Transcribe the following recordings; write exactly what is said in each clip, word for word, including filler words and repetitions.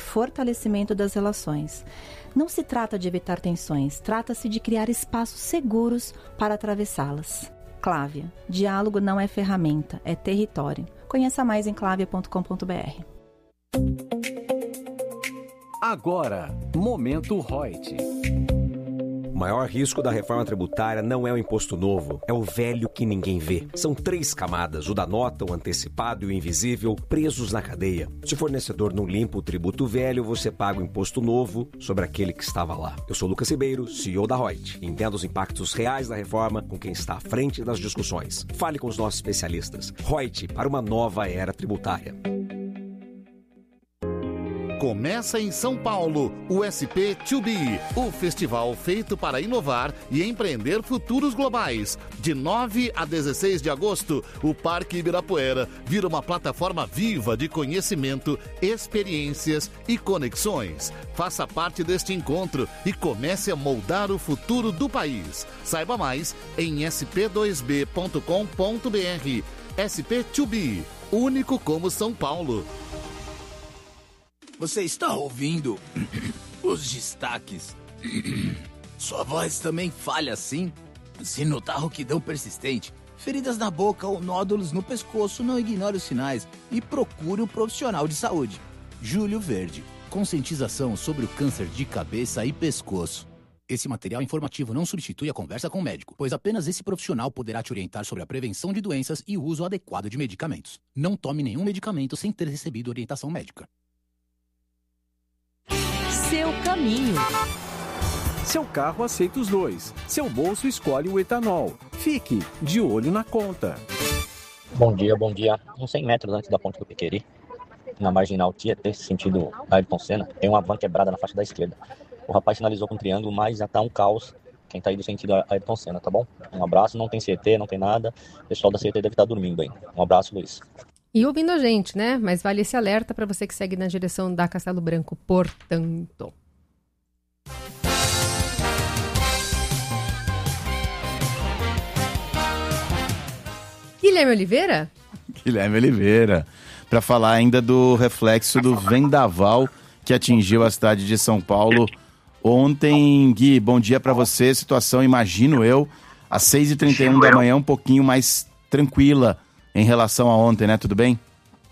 fortalecimento das relações. Não se trata de evitar tensões, trata-se de criar espaços seguros para atravessá-las. Clávia, diálogo não é ferramenta, é território. Conheça mais em clavia ponto com ponto b r. Agora, Momento Reut. O maior risco da reforma tributária não é o imposto novo, é o velho que ninguém vê. São três camadas, o da nota, o antecipado e o invisível, presos na cadeia. Se o fornecedor não limpa o tributo velho, você paga o imposto novo sobre aquele que estava lá. Eu sou Lucas Ribeiro, C E O da Reut. Entenda os impactos reais da reforma com quem está à frente das discussões. Fale com os nossos especialistas. Reut, para uma nova era tributária. Começa em São Paulo, o S P dois B, o festival feito para inovar e empreender futuros globais. De nove a dezesseis de agosto, o Parque Ibirapuera vira uma plataforma viva de conhecimento, experiências e conexões. Faça parte deste encontro e comece a moldar o futuro do país. Saiba mais em s p dois b ponto com ponto b r. S P dois B, único como São Paulo. Você está ouvindo os destaques? Sua voz também falha assim? Se notar rouquidão persistente, feridas na boca ou nódulos no pescoço, não ignore os sinais e procure um profissional de saúde. Júlio Verde, conscientização sobre o câncer de cabeça e pescoço. Esse material informativo não substitui a conversa com o médico, pois apenas esse profissional poderá te orientar sobre a prevenção de doenças e o uso adequado de medicamentos. Não tome nenhum medicamento sem ter recebido orientação médica. Seu caminho. Seu carro aceita os dois. Seu bolso escolhe o etanol. Fique de olho na conta. Bom dia, bom dia. Uns cem metros antes da ponte do Piqueri, na marginal Tietê, sentido Ayrton Senna, tem uma van quebrada na faixa da esquerda. O rapaz sinalizou com um triângulo, mas já tá um caos quem tá aí do sentido Ayrton Senna, tá bom? Um abraço, não tem C T, não tem nada. O pessoal da C T deve estar dormindo aí. Um abraço, Luiz. E ouvindo a gente, né? Mas vale esse alerta para você que segue na direção da Castelo Branco, portanto. Guilherme Oliveira? Guilherme Oliveira. Para falar ainda do reflexo do vendaval que atingiu a cidade de São Paulo ontem. Gui, bom dia para você. Situação, imagino eu, às seis e trinta e um da manhã, um pouquinho mais tranquila em relação a ontem, né? Tudo bem?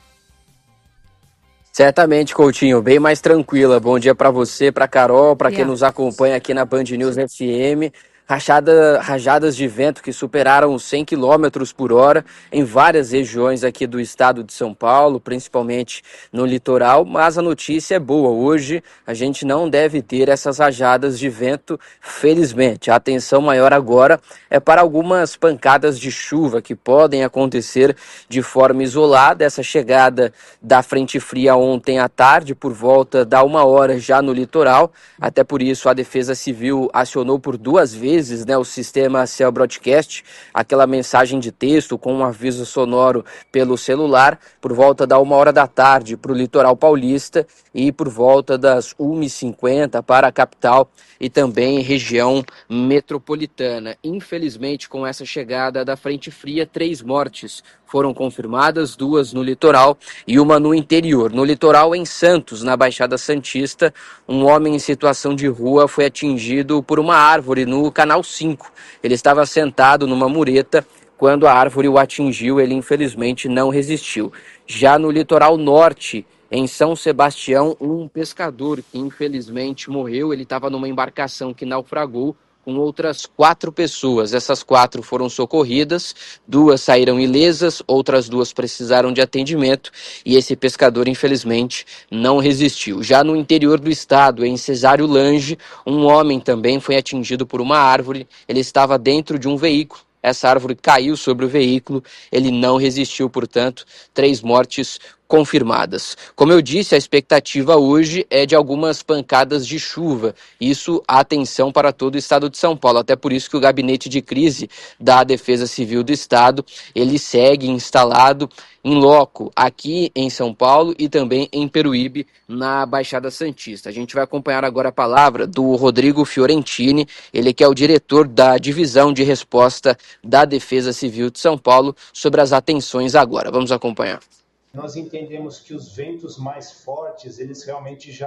Certamente, Coutinho, bem mais tranquila. Bom dia para você, para Carol, para quem nos acompanha aqui na Band News F M. Rachada, rajadas de vento que superaram os cem quilômetros por hora em várias regiões aqui do estado de São Paulo, principalmente no litoral, mas a notícia é boa. Hoje a gente não deve ter essas rajadas de vento, felizmente. A atenção maior agora é para algumas pancadas de chuva que podem acontecer de forma isolada. Essa chegada da frente fria ontem à tarde, por volta da uma hora já no litoral, até por isso a Defesa Civil acionou por duas vezes Né, o sistema Cell Broadcast, aquela mensagem de texto com um aviso sonoro pelo celular, por volta da uma hora da tarde para o litoral paulista e por volta das uma e cinquenta para a capital e também região metropolitana. Infelizmente, com essa chegada da frente fria, três mortes foram confirmadas, duas no litoral e uma no interior. No litoral, em Santos, na Baixada Santista, um homem em situação de rua foi atingido por uma árvore no Canal cinco. Ele estava sentado numa mureta. Quando a árvore o atingiu, ele infelizmente não resistiu. Já no litoral norte, em São Sebastião, um pescador que infelizmente morreu. Ele estava numa embarcação que naufragou com outras quatro pessoas. Essas quatro foram socorridas, duas saíram ilesas, outras duas precisaram de atendimento e esse pescador, infelizmente, não resistiu. Já no interior do estado, em Cesário Lange, um homem também foi atingido por uma árvore. Ele estava dentro de um veículo. Essa árvore caiu sobre o veículo, ele não resistiu, portanto, três mortes confirmadas. Como eu disse, a expectativa hoje é de algumas pancadas de chuva. Isso, atenção para todo o estado de São Paulo. Até por isso que o gabinete de crise da Defesa Civil do Estado, ele segue instalado em loco aqui em São Paulo e também em Peruíbe, na Baixada Santista. A gente vai acompanhar agora a palavra do Rodrigo Fiorentini, ele que é o diretor da Divisão de Resposta da Defesa Civil de São Paulo, sobre as atenções agora. Vamos acompanhar. Nós entendemos que os ventos mais fortes, eles realmente já